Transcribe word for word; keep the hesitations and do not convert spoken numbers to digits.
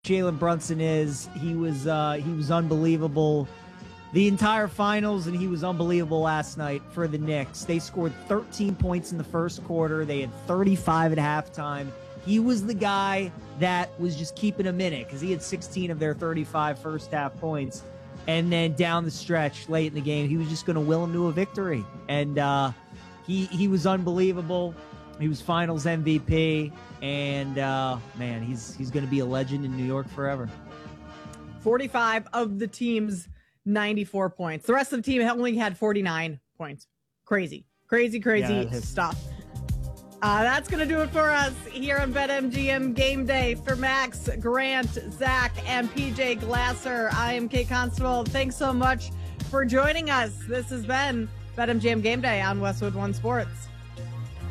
Jalen Brunson is. He was uh, he was unbelievable the entire finals, and he was unbelievable last night for the Knicks. They scored thirteen points in the first quarter. They had thirty-five at halftime. He was the guy that was just keeping them in it because he had sixteen of their thirty-five first half points. And then down the stretch, late in the game, he was just going to will them to a victory. And uh, he he was unbelievable. He was Finals M V P, and uh, man, he's he's going to be a legend in New York forever. forty-five of the team's ninety-four points. The rest of the team only had forty-nine points. Crazy, crazy, crazy yeah, stuff. Uh, that's going to do it for us here on BetMGM Game Day. For Max, Grant, Zach, and P J Glasser, I am Kate Constable. Thanks so much for joining us. This has been BetMGM Game Day on Westwood One Sports.